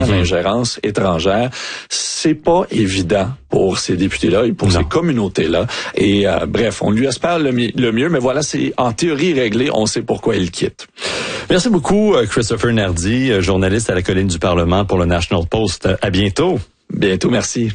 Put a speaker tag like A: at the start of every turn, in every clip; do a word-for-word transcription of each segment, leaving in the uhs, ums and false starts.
A: l'ingérence étrangère, c'est pas évident pour ces députés-là et pour non. ces communautés-là. Et euh, bref, on lui espère le, mi- le mieux, mais voilà, c'est en théorie réglé. On sait pourquoi il quitte.
B: Merci beaucoup, Christopher Nardi, journaliste à la Colline du Parlement pour le National Post. À bientôt.
A: Bientôt, merci.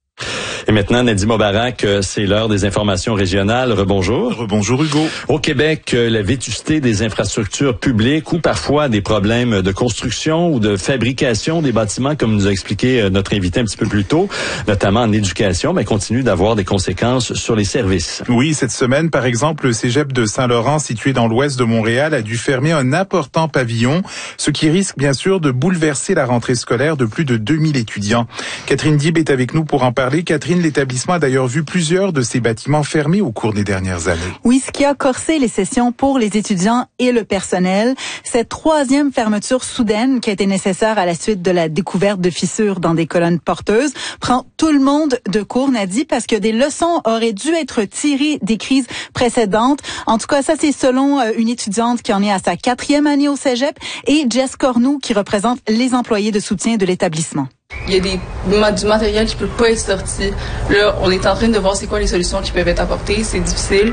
B: Et maintenant, Nadim Mobarak, c'est l'heure des informations régionales. Rebonjour.
C: Rebonjour, Hugo.
B: Au Québec, la vétusté des infrastructures publiques ou parfois des problèmes de construction ou de fabrication des bâtiments, comme nous a expliqué notre invité un petit peu plus tôt, notamment en éducation, mais continue d'avoir des conséquences sur les services.
C: Oui, cette semaine, par exemple, le cégep de Saint-Laurent, situé dans l'ouest de Montréal, a dû fermer un important pavillon, ce qui risque bien sûr de bouleverser la rentrée scolaire de plus de deux mille étudiants. Catherine Dib est avec nous pour en parler. Catherine, l'établissement a d'ailleurs vu plusieurs de ses bâtiments fermés au cours des dernières années.
D: Oui, ce qui a corsé les sessions pour les étudiants et le personnel. Cette troisième fermeture soudaine qui a été nécessaire à la suite de la découverte de fissures dans des colonnes porteuses prend tout le monde de court, Nadie, parce que des leçons auraient dû être tirées des crises précédentes. En tout cas, ça, c'est selon une étudiante qui en est à sa quatrième année au cégep et Jess Cornoux qui représente les employés de soutien de l'établissement.
E: Il y a des, du matériel qui peut pas être sorti. Là, on est en train de voir c'est quoi les solutions qui peuvent être apportées. C'est difficile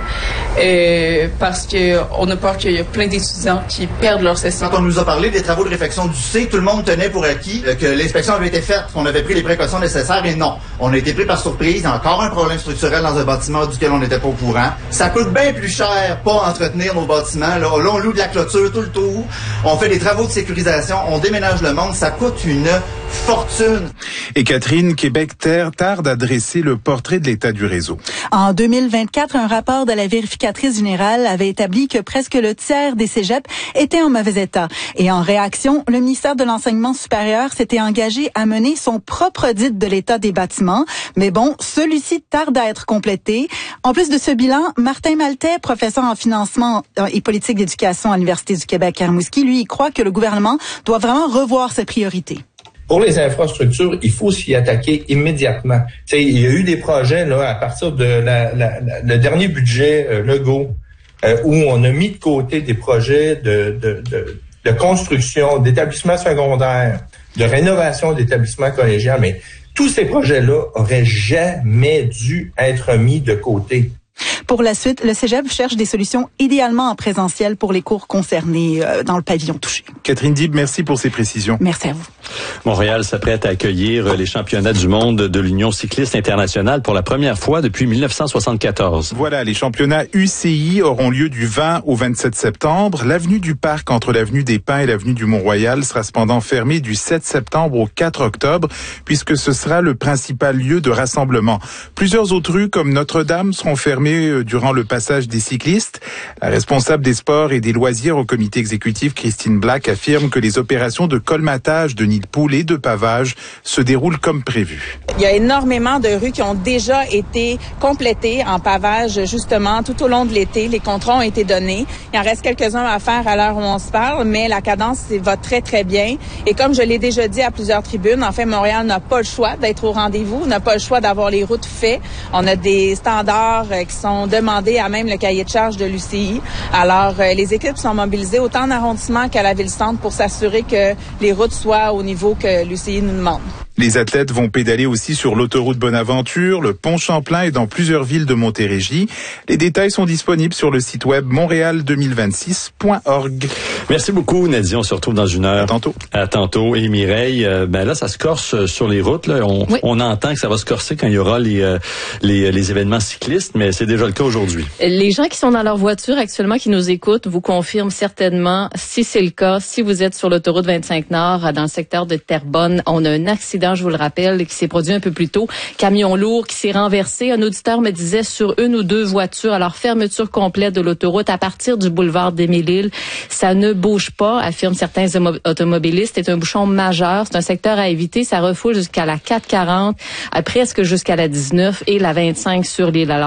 E: euh, parce que on a peur qu'il y a plein d'étudiants qui perdent leur session.
F: Quand on nous a parlé des travaux de réfection du C, tout le monde tenait pour acquis que l'inspection avait été faite, qu'on avait pris les précautions nécessaires et non. On a été pris par surprise. Il y a encore un problème structurel dans un bâtiment duquel on n'était pas au courant. Ça coûte bien plus cher pas entretenir nos bâtiments. Là, là on loue de la clôture tout le tour. On fait des travaux de sécurisation. On déménage le monde. Ça coûte une fortune.
C: Et Catherine, Québec tarde à dresser le portrait de l'état du réseau.
D: En deux mille vingt-quatre, un rapport de la vérificatrice générale avait établi que presque le tiers des cégeps étaient en mauvais état. Et en réaction, le ministère de l'Enseignement supérieur s'était engagé à mener son propre audit de l'état des bâtiments. Mais bon, celui-ci tarde à être complété. En plus de ce bilan, Martin Maltais, professeur en financement et politique d'éducation à l'Université du Québec à Rimouski, lui, il croit que le gouvernement doit vraiment revoir ses priorités.
G: Pour les infrastructures, il faut s'y attaquer immédiatement. T'sais, il y a eu des projets là à partir de la, la, la, le dernier budget euh, Legault euh, où on a mis de côté des projets de, de, de, de construction, d'établissements secondaires, de rénovation d'établissements collégiaux, mais tous ces projets-là auraient jamais dû être mis de côté.
D: Pour la suite, le cégep cherche des solutions idéalement en présentiel pour les cours concernés euh, dans le pavillon touché.
C: Catherine Dib, merci pour ces précisions.
D: Merci à vous.
B: Montréal s'apprête à accueillir les championnats du monde de l'Union cycliste internationale pour la première fois depuis dix-neuf cent soixante-quatorze.
C: Voilà, les championnats U C I auront lieu du vingt au vingt-sept septembre. L'avenue du Parc entre l'avenue des Pins et l'avenue du Mont-Royal sera cependant fermée du sept septembre au quatre octobre, puisque ce sera le principal lieu de rassemblement. Plusieurs autres rues comme Notre-Dame seront fermées durant le passage des cyclistes. La responsable des sports et des loisirs au comité exécutif, Christine Black, affirme que les opérations de colmatage de nids de poules et de pavage se déroulent comme prévu.
H: Il y a énormément de rues qui ont déjà été complétées en pavage justement tout au long de l'été. Les contrats ont été donnés. Il en reste quelques-uns à faire à l'heure où on se parle, mais la cadence va très, très bien. Et comme je l'ai déjà dit à plusieurs tribunes, en fait, Montréal n'a pas le choix d'être au rendez-vous, n'a pas le choix d'avoir les routes faites. On a des standards qui sont demandés à même le cahier de charge de l'U C I. Alors, les équipes sont mobilisées autant en arrondissement qu'à la ville-centre pour s'assurer que les routes soient au niveau que l'U C I nous demande.
C: Les athlètes vont pédaler aussi sur l'autoroute Bonaventure, le pont Champlain et dans plusieurs villes de Montérégie. Les détails sont disponibles sur le site web montréal deux mille vingt-six point org.
B: Merci beaucoup, Nadia. On se retrouve dans une heure.
C: À tantôt.
B: À tantôt. Et Mireille, euh, ben là, ça se corse sur les routes. Là. On, oui. on entend que ça va se corser quand il y aura les, euh, les, les événements cyclistes, mais c'est déjà le cas aujourd'hui.
I: Les gens qui sont dans leur voiture actuellement, qui nous écoutent, vous confirment certainement, si c'est le cas, si vous êtes sur l'autoroute vingt-cinq Nord, dans le secteur de Terrebonne, on a un accident, je vous le rappelle, qui s'est produit un peu plus tôt. Camion lourd qui s'est renversé. Un auditeur me disait sur une ou deux voitures. Alors, fermeture complète de l'autoroute à partir du boulevard d'Émile-Île. Ça ne bouge pas, affirment certains automobilistes. C'est un bouchon majeur. C'est un secteur à éviter. Ça refoule jusqu'à la quatre quarante, presque jusqu'à la dix-neuf et la vingt-cinq sur l'île. Alors, si vous pouvez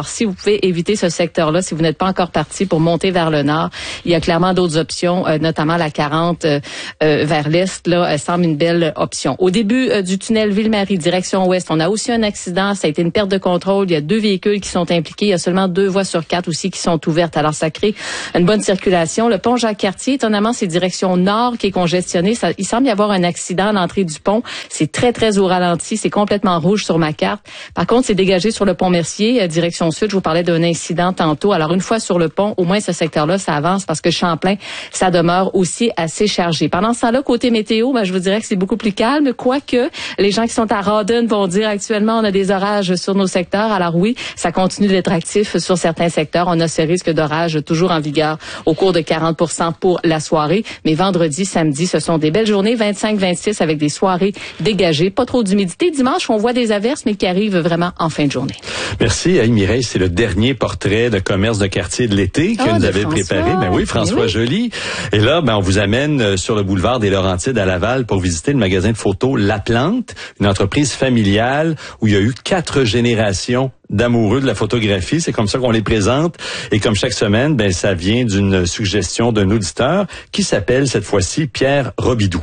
I: pouvez éviter ce secteur-là si vous n'êtes pas encore parti pour monter vers le nord. Il y a clairement d'autres options, euh, notamment la quarante euh, euh, vers l'est, là, elle semble une belle option. Au début euh, du tunnel Ville-Marie, direction ouest, on a aussi un accident, ça a été une perte de contrôle, il y a deux véhicules qui sont impliqués, il y a seulement deux voies sur quatre aussi qui sont ouvertes, alors ça crée une bonne circulation. Le pont Jacques-Cartier, étonnamment, c'est direction nord qui est congestionné. Ça, il semble y avoir un accident à l'entrée du pont. C'est très, très au ralenti. C'est complètement rouge sur ma carte. Par contre, c'est dégagé sur le pont Mercier, euh, direction sud. Je vous parlais d'un incident tantôt. Alors, une fois sur le pont, au moins ce secteur-là, ça avance parce que Champlain, ça demeure aussi assez chargé. Pendant ce temps-là, côté météo, ben, je vous dirais que c'est beaucoup plus calme, quoique les gens qui sont à Rawdon vont dire actuellement, on a des orages sur nos secteurs. Alors oui, ça continue d'être actif sur certains secteurs. On a ce risque d'orage toujours en vigueur au cours de quarante pour cent pour la soirée. Mais vendredi, samedi, ce sont des belles journées, vingt-cinq vingt-six avec des soirées dégagées. Pas trop d'humidité. Dimanche, on voit des averses, mais qui arrivent vraiment en fin de journée.
B: Merci. Hey, Mireille, c'est le dernier portrait de commerce de quartier de l'été que
I: oh,
B: nous avez préparé. Ben oui, François oui. Joly. Et là, ben, on vous amène sur le boulevard des Laurentides à Laval pour visiter le magasin de photos La Plante, une entreprise familiale où il y a eu quatre générations d'amoureux de la photographie. C'est comme ça qu'on les présente. Et comme chaque semaine, ben, ça vient d'une suggestion d'un auditeur qui s'appelle cette fois-ci Pierre Robidoux.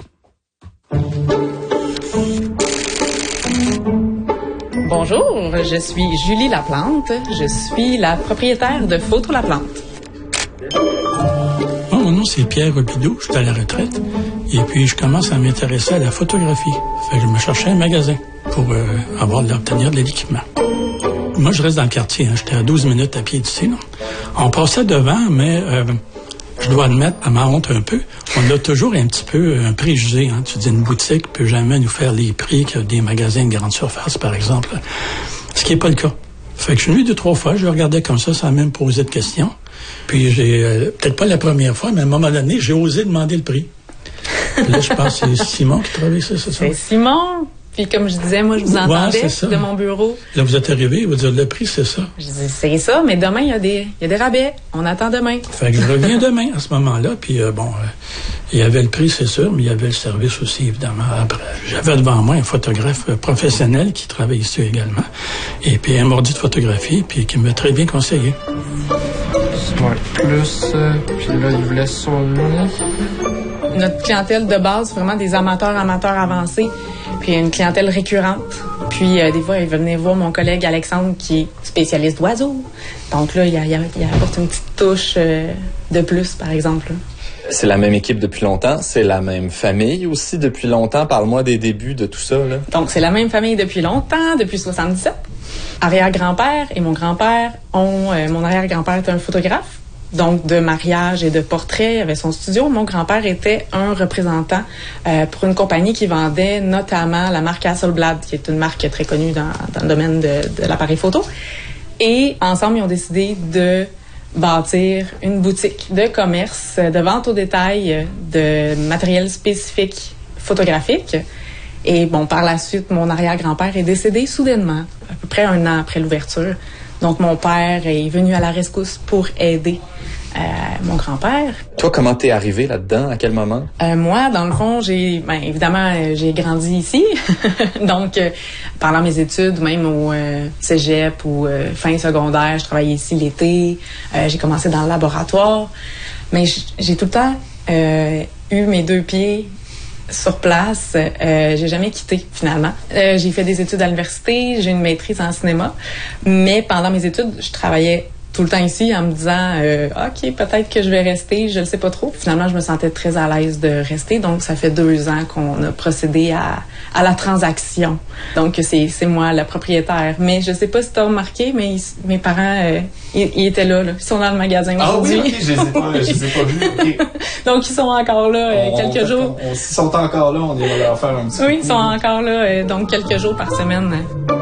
J: Bonjour, je suis Julie Laplante. Je suis la propriétaire de Photo La Plante.
K: Oh, mon nom, c'est Pierre Robidoux. Je suis à la retraite. Et puis, je commence à m'intéresser à la photographie. Fait que je me cherchais un magasin pour euh, avoir obtenir de l'équipement. Moi, je reste dans le quartier. Hein. J'étais à douze minutes à pied d'ici. Là. On passait devant, mais euh, je dois admettre, à ma honte un peu, on a toujours un petit peu un préjugé. Hein. Tu dis, une boutique peut jamais nous faire les prix que des magasins de grande surface, par exemple. Ce qui n'est pas le cas. Fait que je suis venu deux, trois fois, je regardais comme ça sans même poser de questions. Puis j'ai, euh, peut-être pas la première fois, mais à un moment donné, j'ai osé demander le prix. Là, je pense que c'est Simon qui travaille ça, c'est ça?
J: C'est Simon. Puis comme je disais, moi, je vous entendais ouais, de mon bureau.
K: Là, vous êtes arrivé, vous dites, le prix, c'est ça.
J: Je dis, c'est ça, mais demain, il y a des, il y a des rabais. On attend demain.
K: Fait que je reviens demain, à ce moment-là. Puis euh, bon, euh, il y avait le prix, c'est sûr, mais il y avait le service aussi, évidemment. Après, j'avais devant moi un photographe professionnel qui travaille ici également. Et puis un mordi de photographie, puis qui m'a très bien conseillé.
L: Ouais, plus, euh, puis là, il voulait sonner.
J: Notre clientèle de base, c'est vraiment des amateurs, amateurs avancés, puis une clientèle récurrente. Puis euh, des fois, ils venaient voir mon collègue Alexandre, qui est spécialiste d'oiseaux. Donc là, il, a, il, a, il apporte une petite touche euh, de plus, par exemple.
L: C'est la même équipe depuis longtemps, c'est la même famille aussi depuis longtemps. Parle-moi des débuts de tout ça, là.
J: Donc, c'est la même famille depuis longtemps, depuis soixante-dix-sept. Arrière-grand-père et mon grand-père ont... Euh, mon arrière-grand-père est un photographe. Donc, de mariage et de portraits, il avait son studio. Mon grand-père était un représentant euh, pour une compagnie qui vendait notamment la marque Hasselblad, qui est une marque très connue dans, dans le domaine de, de l'appareil photo. Et ensemble, ils ont décidé de bâtir une boutique de commerce, de vente au détail de matériel spécifique photographique. Et bon, par la suite, mon arrière-grand-père est décédé soudainement, à peu près un an après l'ouverture. Donc, mon père est venu à la rescousse pour aider euh, mon grand-père.
L: Toi, comment t'es arrivé là-dedans? À quel moment?
J: Euh, moi, dans le fond, j'ai, ben, évidemment, euh, j'ai grandi ici. Donc, euh, pendant mes études, même au euh, cégep ou euh, fin secondaire, je travaillais ici l'été. Euh, j'ai commencé dans le laboratoire. Mais j'ai tout le temps euh, eu mes deux pieds sur place. Euh, j'ai jamais quitté, finalement. Euh, j'ai fait des études à l'université, j'ai une maîtrise en cinéma, mais pendant mes études, je travaillais tout le temps ici en me disant euh, OK, peut-être que je vais rester, je le sais pas trop. Finalement, je me sentais très à l'aise de rester, donc ça fait deux ans qu'on a procédé à, à la transaction. Donc, c'est, c'est moi, la propriétaire. Mais je sais pas si tu as remarqué, mais ils, mes parents, euh, ils, ils étaient là, là. Ils sont dans le magasin
L: ah
J: aujourd'hui.
L: Ah oui, OK, je les ai pas, je les ai pas vus. Okay.
J: Donc, ils sont encore là euh,
L: on,
J: quelques
L: on,
J: jours.
L: On, on, s'ils sont encore là, on ira leur faire un petit
J: Oui, ils sont encore là, euh, donc quelques jours par semaine.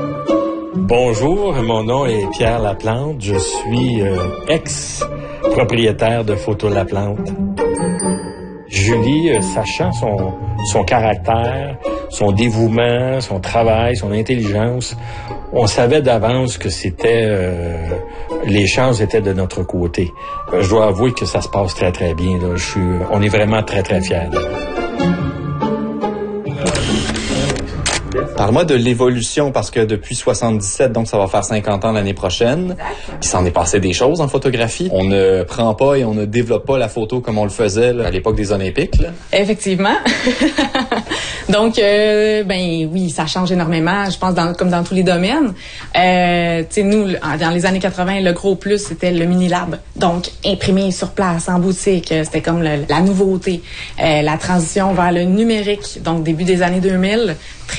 M: Bonjour, mon nom est Pierre Laplante. Je suis euh, ex-propriétaire de Photo La Plante. Julie, euh, sachant son, son caractère, son dévouement, son travail, son intelligence, on savait d'avance que c'était euh, les chances étaient de notre côté. Euh, je dois avouer que ça se passe très très bien. Là. Je suis, on est vraiment très très fiers.
L: Parle-moi de l'évolution, parce que depuis soixante-dix-sept, donc ça va faire cinquante ans l'année prochaine, puis s'en est passé des choses en photographie. On ne prend pas et on ne développe pas la photo comme on le faisait là, à l'époque des Olympiques. Là.
J: Effectivement. Donc, euh, ben oui, ça change énormément, je pense, dans, comme dans tous les domaines. Euh, tu sais, nous, dans les années quatre-vingt, le gros plus, c'était le mini-lab. Donc, imprimé sur place, en boutique, c'était comme le, la nouveauté. Euh, la transition vers le numérique, donc début des années deux mille, très